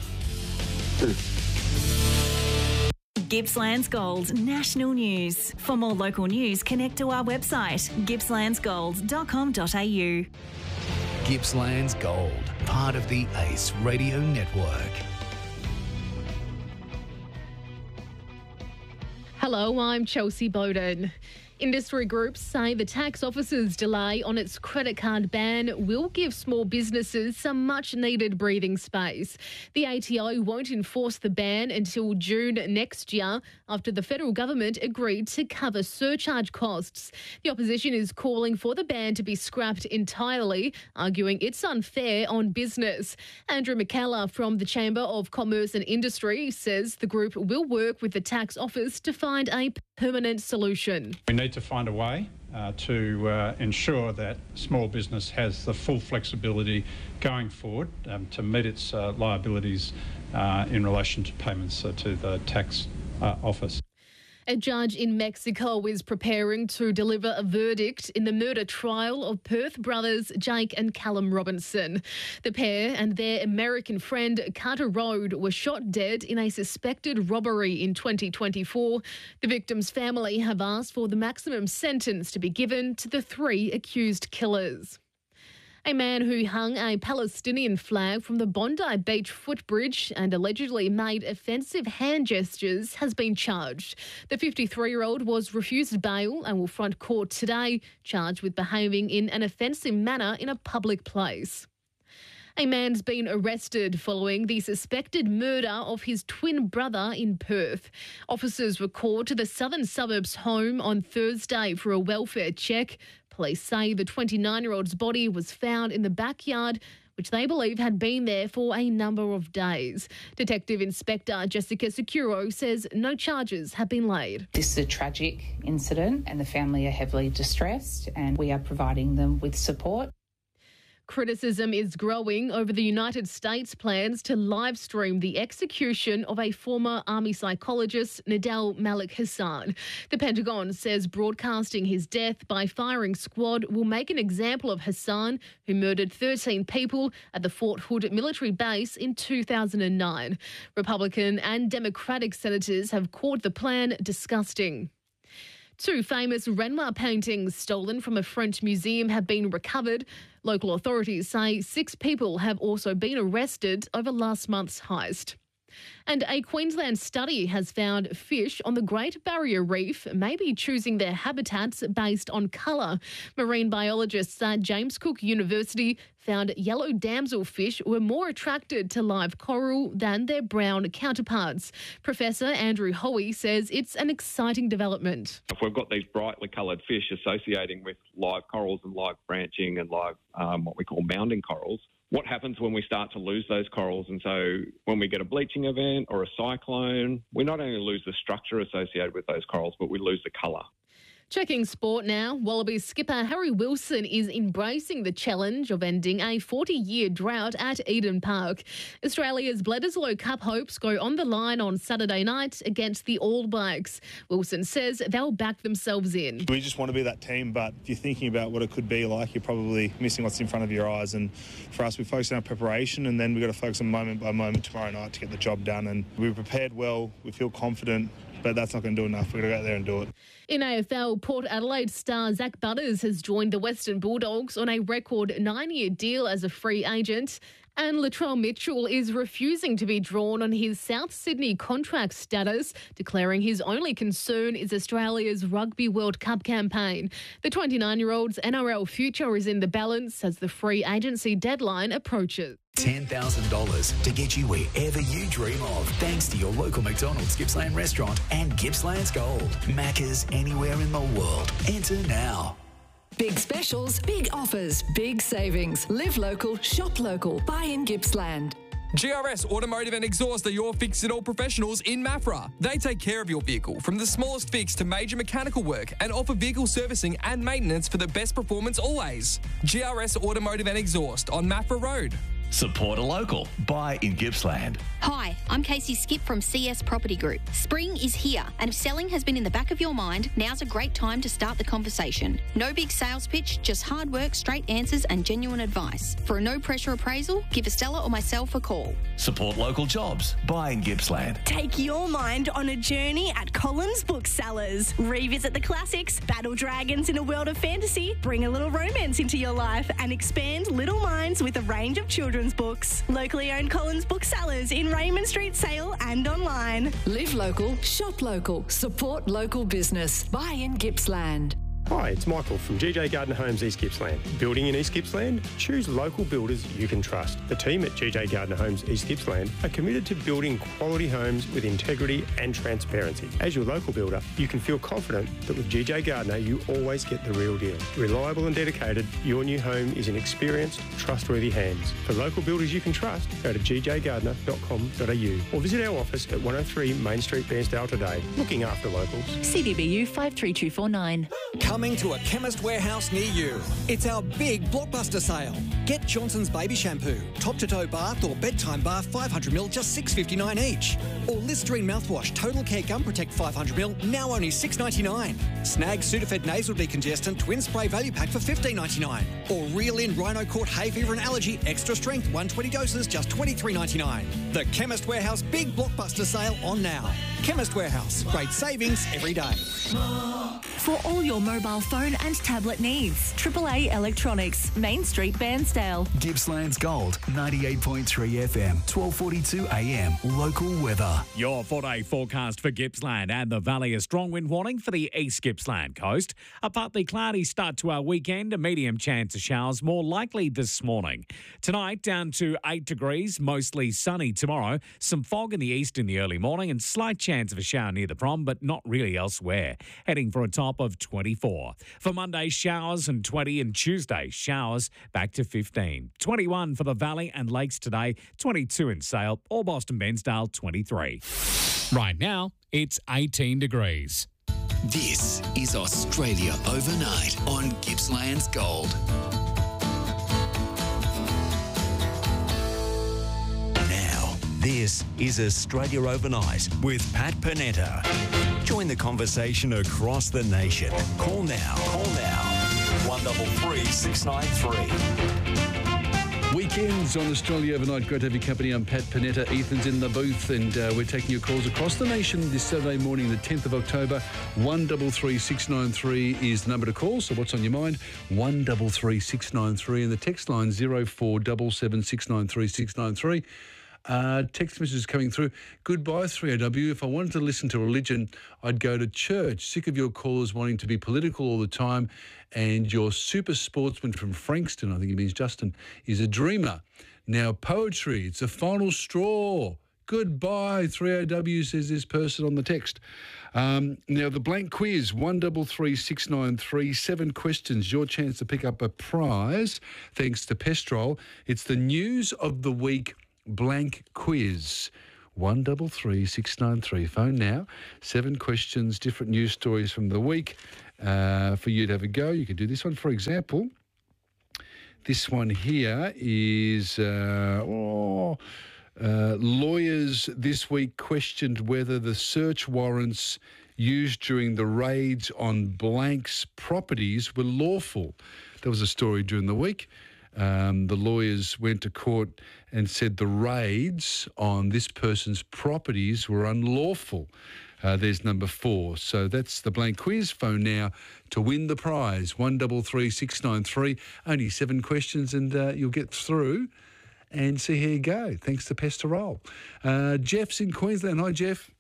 Gippsland's Gold National News. For more local news, connect to our website, gippslands gold dot com dot a u. Gippsland's Gold, part of the Ace Radio Network. Hello, I'm Chelsea Bowden. Industry groups say the tax office's delay on its credit card ban will give small businesses some much-needed breathing space. The A T O won't enforce the ban until June next year, after the federal government agreed to cover surcharge costs. The opposition is calling for the ban to be scrapped entirely, arguing it's unfair on business. Andrew McKellar from the Chamber of Commerce and Industry says the group will work with the tax office to find a permanent solution. We need to find a way uh, to uh, ensure that small business has the full flexibility going forward um, to meet its uh, liabilities uh, in relation to payments uh, to the tax uh, office. A judge in Mexico is preparing to deliver a verdict in the murder trial of Perth brothers Jake and Callum Robinson. The pair and their American friend Carter Road were shot dead in a suspected robbery in twenty twenty-four. The victim's family have asked for the maximum sentence to be given to the three accused killers. A man who hung a Palestinian flag from the Bondi Beach footbridge and allegedly made offensive hand gestures has been charged. The fifty-three-year-old was refused bail and will front court today, charged with behaving in an offensive manner in a public place. A man's been arrested following the suspected murder of his twin brother in Perth. Officers were called to the southern suburbs home on Thursday for a welfare check. Police say the twenty-nine-year-old's body was found in the backyard, which they believe had been there for a number of days. Detective Inspector Jessica Securo says no charges have been laid. This is a tragic incident and the family are heavily distressed and we are providing them with support. Criticism is growing over the United States' plans to live stream the execution of a former army psychologist, Nadal Malik Hassan. The Pentagon says broadcasting his death by firing squad will make an example of Hassan, who murdered thirteen people at the Fort Hood military base in two thousand nine. Republican and Democratic senators have called the plan disgusting. Two famous Renoir paintings stolen from a French museum have been recovered. Local authorities say six people have also been arrested over last month's heist. And a Queensland study has found fish on the Great Barrier Reef may be choosing their habitats based on colour. Marine biologists at James Cook University found yellow damselfish were more attracted to live coral than their brown counterparts. Professor Andrew Hoey says it's an exciting development. If we've got these brightly coloured fish associating with live corals and live branching and live um, what we call mounding corals, what happens when we start to lose those corals? And so when we get a bleaching event or a cyclone, we not only lose the structure associated with those corals, but we lose the colour. Checking sport now, Wallabies skipper Harry Wilson is embracing the challenge of ending a forty-year drought at Eden Park. Australia's Bledisloe Cup hopes go on the line on Saturday night against the All Blacks. Wilson says they'll back themselves in. We just want to be that team, but if you're thinking about what it could be like, you're probably missing what's in front of your eyes. And for us, we focus on our preparation, and then we've got to focus on moment by moment tomorrow night to get the job done. And we're prepared well, we feel confident, but that's not going to do enough. We've got to go out there and do it. In A F L, Port Adelaide star Zach Butters has joined the Western Bulldogs on a record nine-year deal as a free agent. And Latrell Mitchell is refusing to be drawn on his South Sydney contract status, declaring his only concern is Australia's Rugby World Cup campaign. The twenty-nine-year-old's N R L future is in the balance as the free agency deadline approaches. ten thousand dollars to get you wherever you dream of, thanks to your local McDonald's Gippsland restaurant and Gippsland's Gold. Macca's anywhere in the world. Enter now. Big specials, big offers, big savings. Live local, shop local. Buy in Gippsland. G R S Automotive and Exhaust are your fix-it-all professionals in Maffra. They take care of your vehicle, from the smallest fix to major mechanical work, and offer vehicle servicing and maintenance for the best performance always. G R S Automotive and Exhaust on Maffra Road. Support a local. Buy in Gippsland. Hi, I'm Casey Skip from C S Property Group. Spring is here, and if selling has been in the back of your mind, now's a great time to start the conversation. No big sales pitch, just hard work, straight answers, and genuine advice. For a no-pressure appraisal, give Estella or myself a call. Support local jobs. Buy in Gippsland. Take your mind on a journey at Collins Booksellers. Revisit the classics, battle dragons in a world of fantasy, bring a little romance into your life, and expand little minds with a range of children's books. Locally owned Collins Booksellers in Raymond Street Sale and online. Live local, shop local, support local business. Buy in Gippsland. Hi, it's Michael from G J Gardner Homes East Gippsland. Building in East Gippsland? Choose local builders you can trust. The team at G J Gardner Homes East Gippsland are committed to building quality homes with integrity and transparency. As your local builder, you can feel confident that with G J Gardner, you always get the real deal. Reliable and dedicated, your new home is in experienced, trustworthy hands. For local builders you can trust, go to g j gardner dot com dot a u or visit our office at one oh three Main Street, Bairnsdale today. Looking after locals. C B B U five three two four nine. Coming to a Chemist Warehouse near you. It's our big blockbuster sale. Get Johnson's Baby Shampoo, top-to-toe bath or bedtime bath five hundred milliliters, just six dollars fifty-nine each. Or Listerine mouthwash, Total Care Gum Protect five hundred milliliters, now only six dollars ninety-nine. Snag Sudafed Nasal Decongestant Twin Spray Value Pack for fifteen dollars ninety-nine. Or Reel In Rhino Court Hay Fever and Allergy Extra Strength one hundred twenty doses, just twenty-three dollars ninety-nine. The Chemist Warehouse big blockbuster sale on now. Chemist Warehouse, great savings every day. For all your mobile phone and tablet needs, triple A Electronics, Main Street, Bairnsdale. Gippsland's Gold, ninety-eight point three F M, twelve forty-two A M. Local weather. Your four-day forecast for Gippsland and the Valley. A strong wind warning for the East Gippsland coast. A partly cloudy start to our weekend. A medium chance of showers more likely this morning. Tonight down to eight degrees, mostly sunny tomorrow. Some fog in the east in the early morning and slight chance of a shower near the prom, but not really elsewhere. Heading for a top of twenty-four. For Monday, showers and twenty, and Tuesday, showers back to fifteen. twenty-one for the Valley and Lakes today, twenty-two in Sale, or Boston Bensdale, twenty-three. Right now, it's eighteen degrees. This is Australia Overnight on Gippsland's Gold. This is Australia Overnight with Pat Panetta. Join the conversation across the nation. Call now. Call now. one three three, six nine three. Weekends on Australia Overnight. Great to have your company. I'm Pat Panetta. Ethan's in the booth, and uh, we're taking your calls across the nation this Saturday morning, the tenth of October. one three three, six nine three is the number to call. So what's on your mind? one three three, six nine three, and the text line zero four seven seven, six nine three, six nine three. Uh, text messages coming through. Goodbye, three A W. If I wanted to listen to religion, I'd go to church. Sick of your callers wanting to be political all the time. And your super sportsman from Frankston, I think he means Justin, is a dreamer. Now, poetry, it's a final straw. Goodbye, three A W, says this person on the text. Um, now, the blank quiz, one three three, six nine three, seven questions, your chance to pick up a prize, thanks to Pestrol. It's the News of the Week blank quiz. one three three, six nine three. Phone now. Seven questions, different news stories from the week uh, for you to have a go. You could do this one, for example. This one here is uh, oh, uh, lawyers this week questioned whether the search warrants used during the raids on blank's properties were lawful. There was a story during the week. Um, the lawyers went to court and said the raids on this person's properties were unlawful. Uh, there's number four. So that's the blank quiz. Phone now to win the prize. one three three, six nine three. Only seven questions and uh, you'll get through and see how you go. Thanks to Pestrol. Uh, Jeff's in Queensland. Hi, Jeff.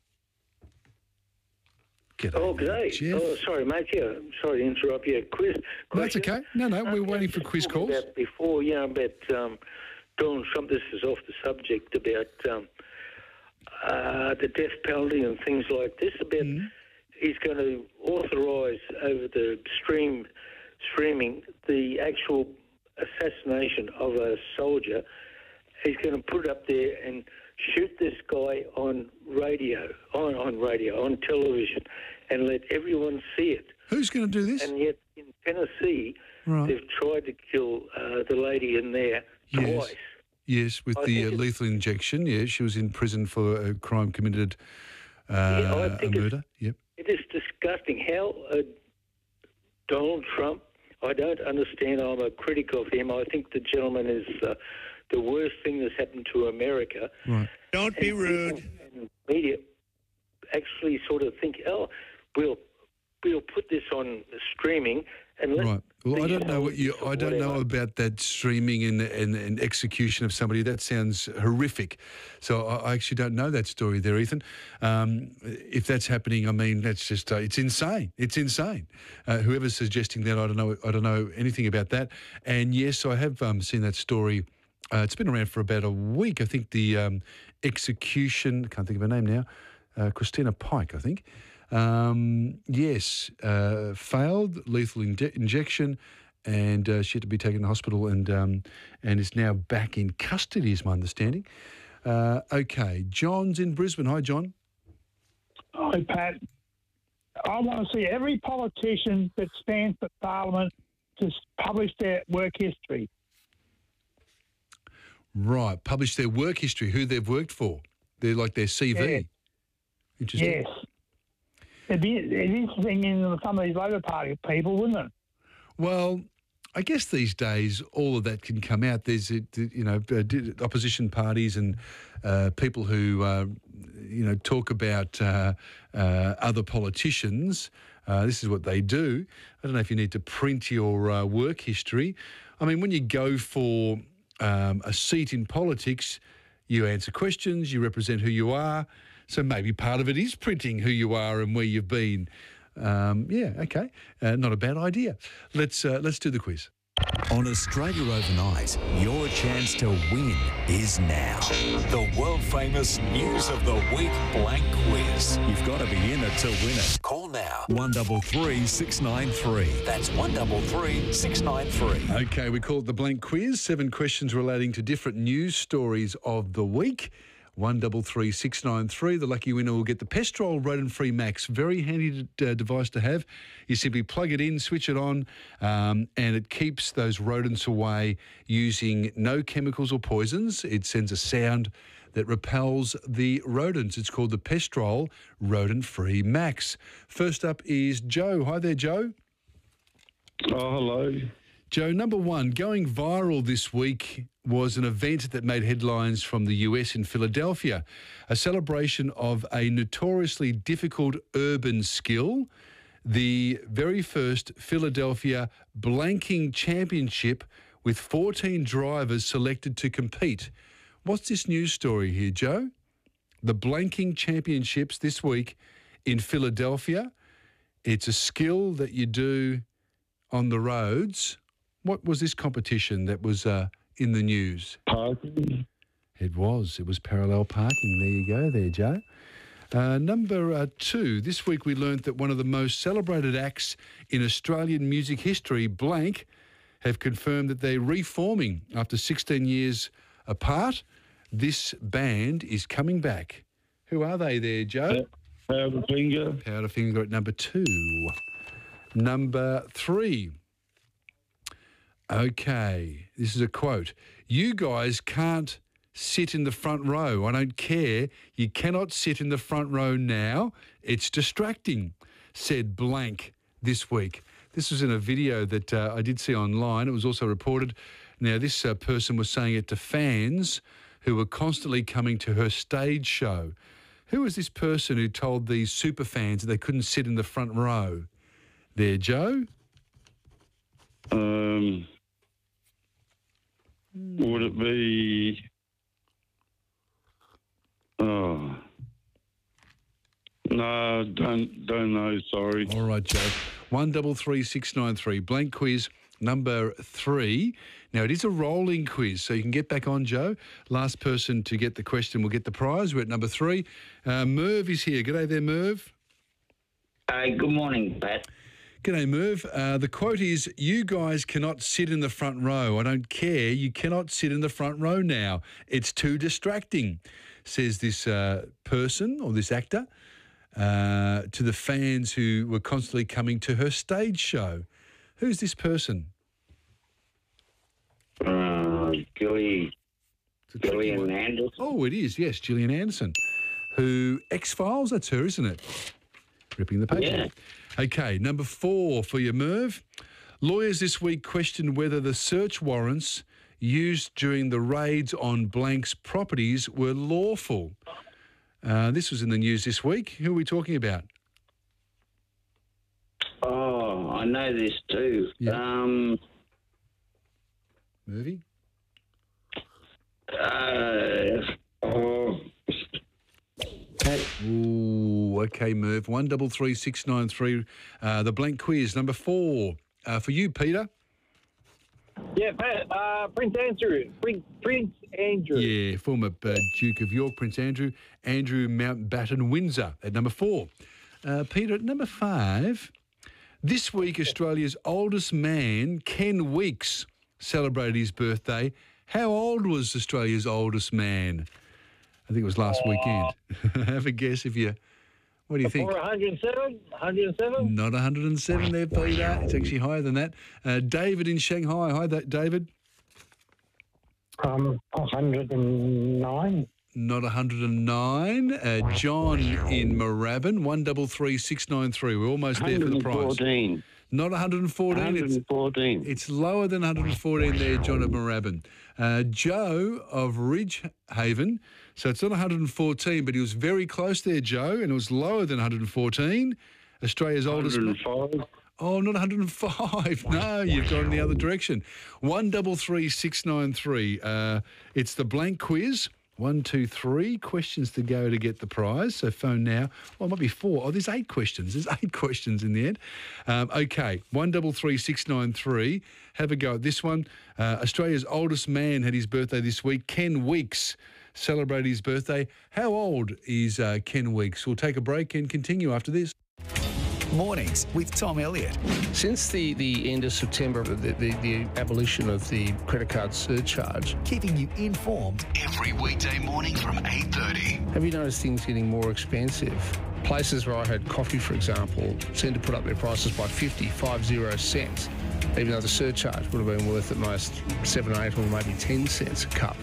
G'day, oh, g'day. Jeff. Oh, sorry, mate. Yeah, sorry to interrupt you. Quiz. No, that's okay. No, no, we're waiting for quiz calls. About before, yeah, about um, Donald Trump. This is off the subject about um, uh, the death penalty and things like this. About mm-hmm. he's going to authorise over the stream streaming the actual assassination of a soldier. He's going to put it up there and shoot this guy on radio, on, on radio, on television, and let everyone see it. Who's going to do this? And yet in Tennessee, right. they've tried to kill uh, the lady in there yes. twice. Yes, with I the uh, lethal injection. Yeah, she was in prison for a crime committed, uh, yeah, I think a murder. Yep. It is disgusting how uh, Donald Trump, I don't understand, I'm a critic of him. I think the gentleman is uh, the worst thing that's happened to America. Right. Don't and be rude. And media actually sort of think, oh, we'll we'll put this on streaming and let. Right. Well, I don't know what you. I don't know about that streaming and, and and execution of somebody. That sounds horrific. So I, I actually don't know that story there, Ethan. Um, if that's happening, I mean, that's just uh, it's insane. It's insane. Uh, whoever's suggesting that, I don't know. I don't know anything about that. And yes, I have um, seen that story. Uh, it's been around for about a week. I think the um, execution, can't think of her name now, uh, Christina Pike, I think. Um, yes, uh, failed, lethal inje- injection, and uh, she had to be taken to hospital and um, and is now back in custody, is my understanding. Uh, okay, John's in Brisbane. Hi, John. Hi, Pat. I want to see every politician that stands for Parliament to publish their work history. Right, publish their work history, who they've worked for. They're like their C V. Yeah. Interesting. Yes. It'd be it'd be interesting in some of these Labor Party people, wouldn't it? Well, I guess these days all of that can come out. There's, you know, opposition parties and uh, people who, uh, you know, talk about uh, uh, other politicians. Uh, this is what they do. I don't know if you need to print your uh, work history. I mean, when you go for um, a seat in politics, you answer questions, you represent who you are. So maybe part of it is printing who you are and where you've been. Um, yeah, okay, uh, not a bad idea. Let's uh, let's do the quiz. On Australia Overnight, your chance to win is now. The world-famous News of the Week blank quiz. You've got to be in it to win it. Call now. one three three, six nine three. That's one three three, six nine three. Okay, we call it the blank quiz. Seven questions relating to different news stories of the week. one three three, six nine three. The lucky winner will get the Pestrol Rodent-Free Max. Very handy uh, device to have. You simply plug it in, switch it on, um, and it keeps those rodents away using no chemicals or poisons. It sends a sound that repels the rodents. It's called the Pestrol Rodent-Free Max. First up is Joe. Hi there, Joe. Oh, hello. Joe, number one, going viral this week was an event that made headlines from the U S in Philadelphia, a celebration of a notoriously difficult urban skill, the very first Philadelphia Blanking Championship with fourteen drivers selected to compete. What's this news story here, Joe? The Blanking Championships this week in Philadelphia. It's a skill that you do on the roads. What was this competition that was uh, in the news? Parking. It was. It was parallel parking. There you go there, Joe. Uh, number uh, two, this week we learnt that one of the most celebrated acts in Australian music history, Blank, have confirmed that they're reforming after sixteen years apart. This band is coming back. Who are they there, Joe? Powderfinger. Powderfinger at number two. Number three. Okay, this is a quote. You guys can't sit in the front row. I don't care. You cannot sit in the front row now. It's distracting, said Blank this week. This was in a video that uh, I did see online. It was also reported. Now, this uh, person was saying it to fans who were constantly coming to her stage show. Who was this person who told these super fans that they couldn't sit in the front row? There, Joe? Um, would it be... Oh... No, don't don't know. Sorry. All right, Joe. One double three six nine three. Blank quiz number three. Now it is a rolling quiz, so you can get back on, Joe. Last person to get the question will get the prize. We're at number three. Uh, Merv is here. G'day there, Merv. Uh, good morning, Pat. G'day, Merv. Uh, the quote is, "You guys cannot sit in the front row. I don't care. You cannot sit in the front row now. It's too distracting," says this uh, person or this actor. Uh, to the fans who were constantly coming to her stage show. Who's this person? Uh, Gillian, Gillian Anderson. Oh, it is, yes, Gillian Anderson, who, X-Files, that's her, isn't it? Ripping the paper. Yeah. Okay, number four for you, Merv. Lawyers this week questioned whether the search warrants used during the raids on Blank's properties were lawful. Uh, this was in the news this week. Who are we talking about? Oh, I know this too. Yeah. Um, Movie? Uh, oh. Ooh, okay, Merv. One double three six nine three. Uh, the blank quiz number four uh, for you, Peter. Yeah, Pat. Uh, Prince Andrew. Prince, Prince Andrew. Yeah, former uh, Duke of York, Prince Andrew. Andrew Mountbatten Windsor at number four. Uh, Peter at number five. This week, Australia's oldest man, Ken Weeks, celebrated his birthday. How old was Australia's oldest man? I think it was last uh, weekend. Have a guess if you... What do you think? one hundred seven? one hundred seven? Not one hundred seven there, Peter. It's actually higher than that. Uh, David in Shanghai. Hi, David. Um, one hundred nine. Not one hundred nine. Uh, John in Moorabbin. One double three six nine three. We're almost there for the prize. one hundred fourteen. Not one hundred fourteen. one hundred fourteen. It's, it's lower than one hundred fourteen there, John of Moorabbin. Uh, Joe of Ridgehaven. So it's not one hundred fourteen, but he was very close there, Joe, and it was lower than one hundred fourteen. Australia's oldest... one hundred five. Oh, not one hundred five. No, you've gone the other direction. One double three six nine three. Uh, it's the blank quiz. One, two, three questions to go to get the prize. So phone now. Well, it might be four. Oh, there's eight questions. There's eight questions in the end. Um, okay, one double three six nine three. Have a go at this one. Uh, Australia's oldest man had his birthday this week. Ken Weeks celebrated his birthday. How old is uh, Ken Weeks? We'll take a break and continue after this. Mornings with Tom Elliott. Since the, the end of September, the, the, the abolition of the credit card surcharge, Keeping you informed Every weekday morning from eight thirty. have you noticed things getting more expensive? Places where I had coffee, for example, seem to put up their prices by fifty, five zero cents, even though the surcharge would have been worth at most seven, eight, or maybe ten cents a cup.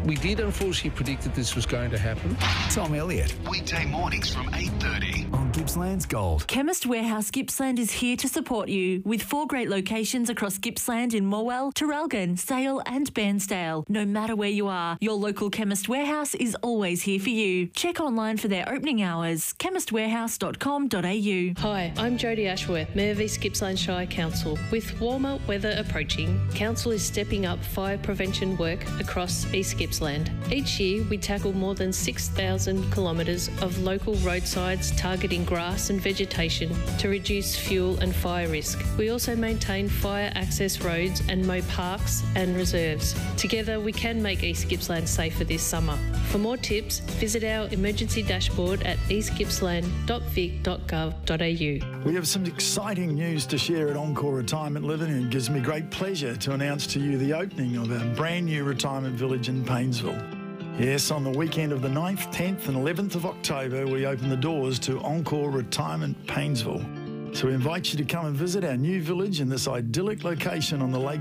We did unfortunately predict that this was going to happen. Tom Elliott, weekday mornings from eight thirty on Gippsland's Gold. Chemist Warehouse Gippsland is here to support you with four great locations across Gippsland in Morwell, Traralgon, Sale and Bairnsdale. No matter where you are, your local Chemist Warehouse is always here for you. Check online for their opening hours, chemist warehouse dot com dot a u. Hi, I'm Jodie Ashworth, Mayor of East Gippsland Shire Council. With warmer weather approaching, Council is stepping up fire prevention work across East Gippsland. Each year, we tackle more than six thousand kilometres of local roadsides targeting grass and vegetation to reduce fuel and fire risk. We also maintain fire access roads and mow parks and reserves. Together, we can make East Gippsland safer this summer. For more tips, visit our emergency dashboard at east gippsland dot vic dot gov dot a u. We have some exciting news to share at Encore Retirement Living, and it gives me great pleasure to announce to you the opening of our brand new retirement village in Paynesville. Yes, on the weekend of the ninth, tenth and eleventh of October, we open the doors to Encore Retirement Paynesville. So we invite you to come and visit our new village in this idyllic location on the lake